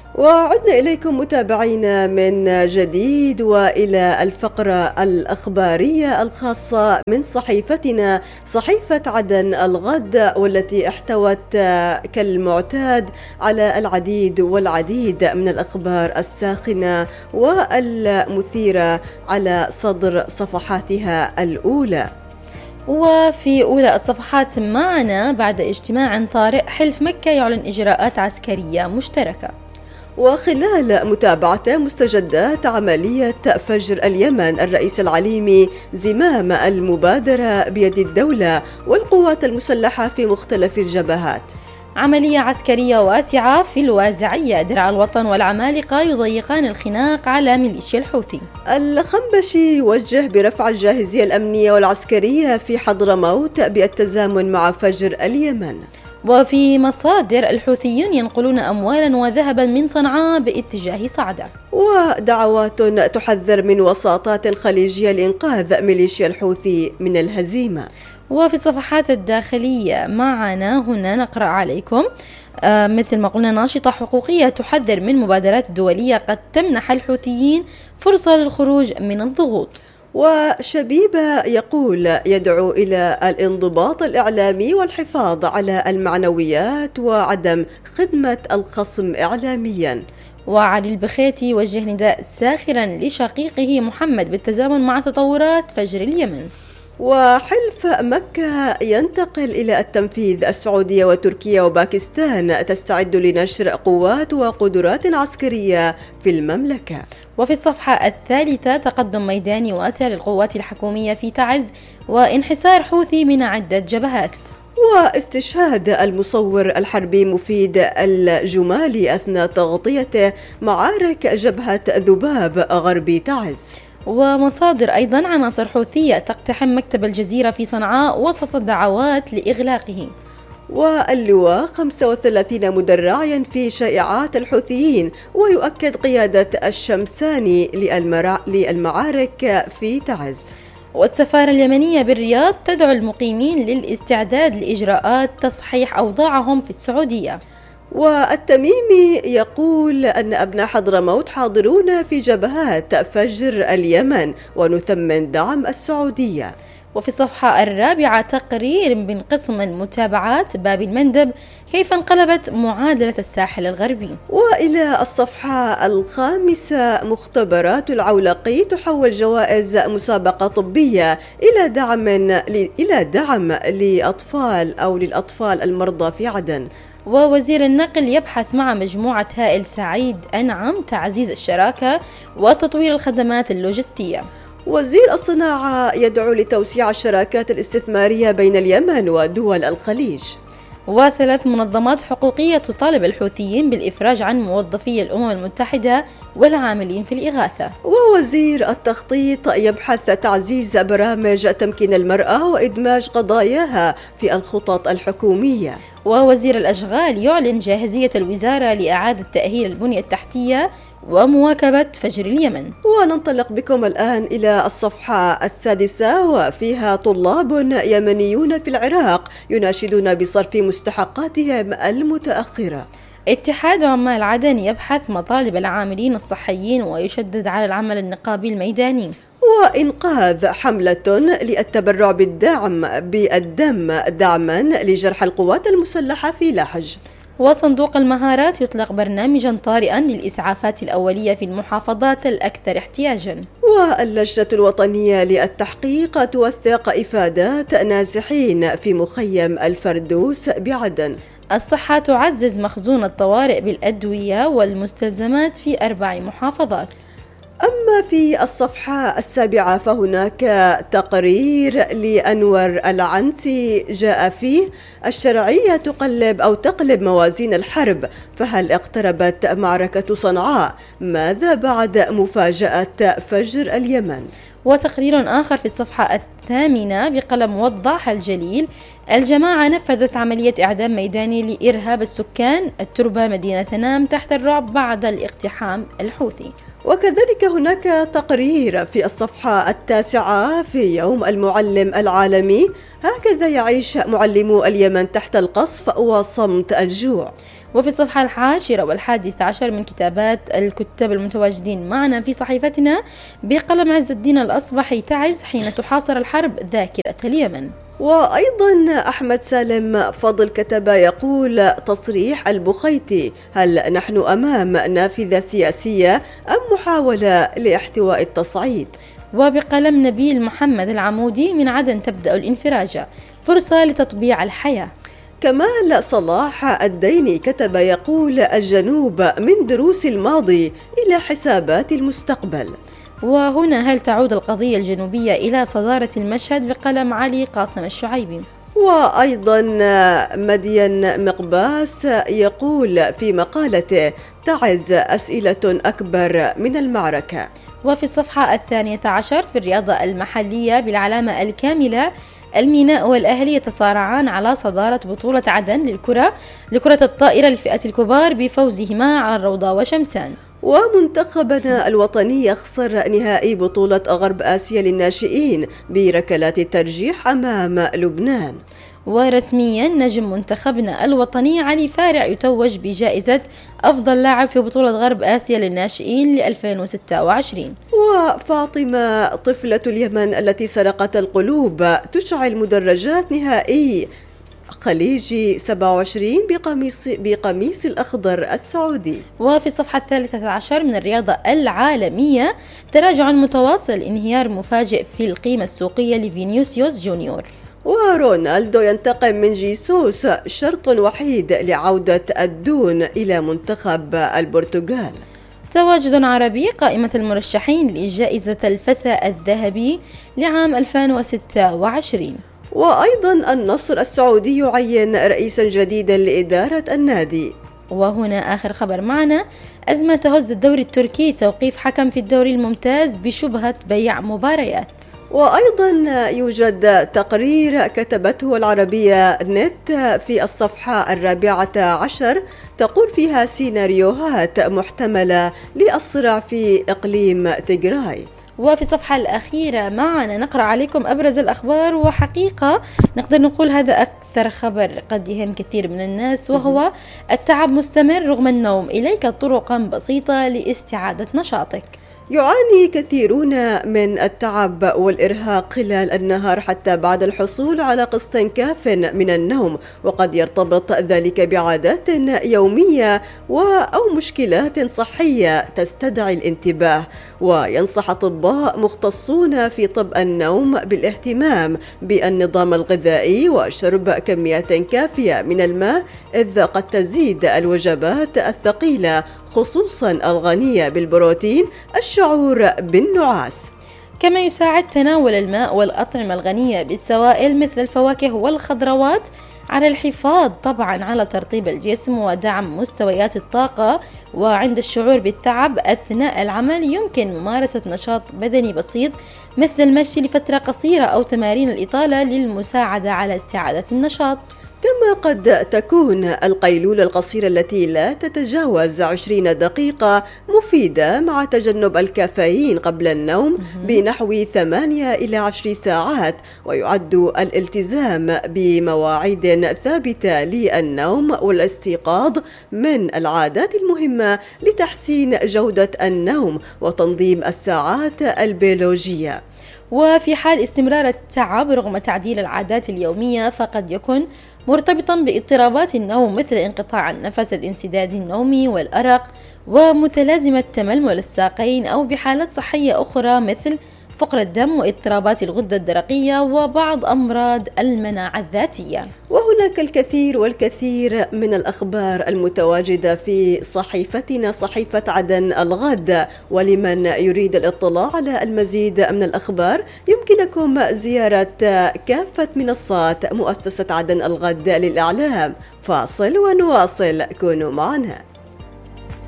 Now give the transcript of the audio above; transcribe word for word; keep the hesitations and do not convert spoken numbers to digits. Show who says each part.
Speaker 1: وعدنا إليكم متابعينا من جديد وإلى الفقرة الأخبارية الخاصة من صحيفتنا صحيفة عدن الغد، والتي احتوت كالمعتاد على العديد والعديد من الأخبار الساخنة والمثيرة على صدر صفحاتها الأولى.
Speaker 2: وفي أولى الصفحات معنا: بعد اجتماع طارئ حلف مكة يعلن إجراءات عسكرية مشتركة.
Speaker 1: وخلال متابعة مستجدات عملية فجر اليمن، الرئيس العليمي زمام المبادرة بيد الدولة والقوات المسلحة في مختلف الجبهات.
Speaker 2: عملية عسكرية واسعة في الوازعية، درع الوطن والعمالقة يضيقان الخناق على ميليشيا الحوثي.
Speaker 1: الخنبشي يوجه برفع الجاهزية الأمنية والعسكرية في حضرموت بالتزامن مع فجر اليمن.
Speaker 2: وفي مصادر: الحوثيون ينقلون أموالا وذهبا من صنعاء باتجاه صعدة.
Speaker 1: ودعوات تحذر من وساطات خليجية لإنقاذ ميليشيا الحوثي من الهزيمة.
Speaker 2: وفي الصفحات الداخلية معنا هنا نقرأ عليكم آه مثل ما قلنا: ناشطة حقوقية تحذر من مبادرات دولية قد تمنح الحوثيين فرصة للخروج من الضغوط.
Speaker 1: وشبيبة يقول يدعو إلى الانضباط الإعلامي والحفاظ على المعنويات وعدم خدمة الخصم إعلاميا.
Speaker 2: وعلي البخيتي يوجه نداء ساخرا لشقيقه محمد بالتزامن مع تطورات فجر اليمن.
Speaker 1: وحلف مكة ينتقل إلى التنفيذ، السعودية وتركيا وباكستان تستعد لنشر قوات وقدرات عسكرية في المملكة.
Speaker 2: وفي الصفحة الثالثة: تقدم ميداني واسع للقوات الحكومية في تعز وانحسار حوثي من عدة جبهات.
Speaker 1: واستشهاد المصور الحربي مفيد الجمالي أثناء تغطيته معارك جبهة ذباب غربي تعز.
Speaker 2: ومصادر أيضا: عناصر حوثية تقتحم مكتب الجزيرة في صنعاء وسط الدعوات لإغلاقه.
Speaker 1: واللواء خمسة وثلاثين مدرعا في شائعات الحوثيين، ويؤكد قيادة الشمساني للمعارك في تعز.
Speaker 2: والسفارة اليمنية بالرياض تدعو المقيمين للاستعداد لإجراءات تصحيح أوضاعهم في السعودية.
Speaker 1: والتميمي يقول أن أبناء حضرموت حاضرون في جبهات فجر اليمن ونثمن دعم السعودية.
Speaker 2: وفي الصفحة الرابعة: تقرير من قسم المتابعات باب المندب كيف انقلبت معادلة الساحل الغربي.
Speaker 1: وإلى الصفحة الخامسة: مختبرات العولقي تحول جوائز مسابقة طبية إلى دعم إلى دعم لأطفال أو للأطفال المرضى في عدن.
Speaker 2: ووزير النقل يبحث مع مجموعة هائل سعيد أنعم تعزيز الشراكة وتطوير الخدمات اللوجستية.
Speaker 1: وزير الصناعة يدعو لتوسيع الشراكات الاستثمارية بين اليمن ودول الخليج.
Speaker 2: وثلاث منظمات حقوقية تطالب الحوثيين بالإفراج عن موظفي الأمم المتحدة والعاملين في الإغاثة.
Speaker 1: ووزير التخطيط يبحث تعزيز برامج تمكين المرأة وإدماج قضاياها في الخطط الحكومية.
Speaker 2: ووزير الأشغال يعلن جاهزية الوزارة لإعادة تأهيل البنية التحتية ومواكبة فجر اليمن.
Speaker 1: وننطلق بكم الآن إلى الصفحة السادسة، وفيها: طلاب يمنيون في العراق يناشدون بصرف مستحقاتهم المتأخرة.
Speaker 2: اتحاد عمال عدن يبحث مطالب العاملين الصحيين ويشدد على العمل النقابي الميداني.
Speaker 1: وإنقاذ حملة للتبرع بالدعم بالدم دعما لجرح القوات المسلحة في لحج.
Speaker 2: وصندوق المهارات يطلق برنامجا طارئا للإسعافات الأولية في المحافظات الأكثر احتياجا.
Speaker 1: واللجنة الوطنية للتحقيق توثق إفادات نازحين في مخيم الفردوس بعدن.
Speaker 2: الصحة تعزز مخزون الطوارئ بالأدوية والمستلزمات في أربع محافظات.
Speaker 1: أما في الصفحة السابعة فهناك تقرير لأنور العنسي جاء فيه: الشرعية تقلب أو تقلب موازين الحرب، فهل اقتربت معركة صنعاء؟ ماذا بعد مفاجأة فجر اليمن؟
Speaker 2: وتقرير آخر في الصفحة الثامنة بقلم وضاح الجليل: الجماعة نفذت عملية إعدام ميداني لإرهاب السكان، التربة مدينة نام تحت الرعب بعد الاقتحام الحوثي.
Speaker 1: وكذلك هناك تقرير في الصفحة التاسعة في يوم المعلم العالمي: هكذا يعيش معلمو اليمن تحت القصف وصمت الجوع.
Speaker 2: وفي الصفحة العاشرة والحادثة عشر من كتابات الكتاب المتواجدين معنا في صحيفتنا بقلم عز الدين الأصبحي تعز حين تحاصر الحرب ذاكرة اليمن.
Speaker 1: وأيضا أحمد سالم فضل كتب يقول: تصريح البخيتي: هل نحن أمام نافذة سياسية أم محاولة لاحتواء التصعيد؟
Speaker 2: وبقلم نبيل محمد العمودي: من عدن تبدأ الانفراجة، فرصة لتطبيع الحياة.
Speaker 1: كمال صلاح الديني كتب يقول: الجنوب من دروس الماضي إلى حسابات المستقبل.
Speaker 2: وهنا هل تعود القضية الجنوبية إلى صدارة المشهد؟ بقلم علي قاسم الشعيبي.
Speaker 1: وأيضا مدين مقباس يقول في مقالته: تعز أسئلة أكبر من المعركة.
Speaker 2: وفي الصفحة الثانية عشر في الرياضة المحلية بالعلامة الكاملة: الميناء والأهلي يتصارعان على صدارة بطولة عدن للكرة لكرة الطائرة للفئة الكبار بفوزهما على الروضة وشمسان.
Speaker 1: ومنتخبنا الوطني يخسر نهائي بطولة غرب آسيا للناشئين بركلات الترجيح أمام لبنان.
Speaker 2: ورسميا نجم منتخبنا الوطني علي فارع يتوج بجائزة أفضل لاعب في بطولة غرب آسيا للناشئين ل ألفين وستة وعشرين.
Speaker 1: وفاطمة طفلة اليمن التي سرقت القلوب تشعل مدرجات نهائي خليجي سبعة وعشرين بقميص بقميص الأخضر السعودي.
Speaker 2: وفي الصفحة الثالثة عشر من الرياضة العالمية: تراجع متواصل، انهيار مفاجئ في القيمة السوقية لفينيسيوس جونيور.
Speaker 1: ورونالدو ينتقم من جيسوس، شرط وحيد لعودة الدون إلى منتخب البرتغال.
Speaker 2: تواجد عربي: قائمة المرشحين لجائزة الفتى الذهبي لعام ألفين وستة وعشرين.
Speaker 1: وأيضا النصر السعودي يعين رئيسا جديدا لإدارة النادي.
Speaker 2: وهنا آخر خبر معنا: أزمة تهز الدوري التركي، توقيف حكم في الدوري الممتاز بشبهة بيع مباريات.
Speaker 1: وأيضا يوجد تقرير كتبته العربية نت في الصفحة الرابعة عشر تقول فيها سيناريوهات محتملة للصراع في إقليم تيغراي.
Speaker 2: وفي الصفحة الأخيرة معنا نقرأ عليكم أبرز الأخبار، وحقيقة نقدر نقول هذا أكثر خبر قد يهم كثير من الناس، وهو: التعب مستمر رغم النوم، إليك طرقا بسيطة لاستعادة نشاطك.
Speaker 1: يعاني كثيرون من التعب والإرهاق خلال النهار حتى بعد الحصول على قسط كاف من النوم، وقد يرتبط ذلك بعادات يومية أو مشكلات صحية تستدعي الانتباه. وينصح أطباء مختصون في طب النوم بالاهتمام بالنظام الغذائي وشرب كميات كافية من الماء، إذ قد تزيد الوجبات الثقيلة خصوصا الغنية بالبروتين الشعور بالنعاس.
Speaker 2: كما يساعد تناول الماء والأطعمة الغنية بالسوائل مثل الفواكه والخضروات على الحفاظ طبعا على ترطيب الجسم ودعم مستويات الطاقة. وعند الشعور بالتعب أثناء العمل يمكن ممارسة نشاط بدني بسيط مثل المشي لفترة قصيرة أو تمارين الإطالة للمساعدة على استعادة النشاط.
Speaker 1: كما قد تكون القيلولة القصيرة التي لا تتجاوز عشرين دقيقة مفيدة مع تجنب الكافيين قبل النوم بنحو ثمانية إلى عشر ساعات. ويعد الالتزام بمواعيد ثابتة للنوم والاستيقاظ من العادات المهمة لتحسين جودة النوم وتنظيم الساعات البيولوجية.
Speaker 2: وفي حال استمرار التعب رغم تعديل العادات اليومية فقد يكون مرتبطا باضطرابات النوم مثل انقطاع النفس، الانسداد النومي والأرق، ومتلازمة تململ الساقين، أو بحالات صحية أخرى مثل فقر الدم واضطرابات الغدة الدرقية وبعض أمراض المناعة الذاتية.
Speaker 1: وهناك الكثير والكثير من الأخبار المتواجدة في صحيفتنا صحيفة عدن الغد. ولمن يريد الاطلاع على المزيد من الأخبار يمكنكم زيارة كافة منصات مؤسسة عدن الغد للإعلام. فاصل ونواصل، كونوا معنا.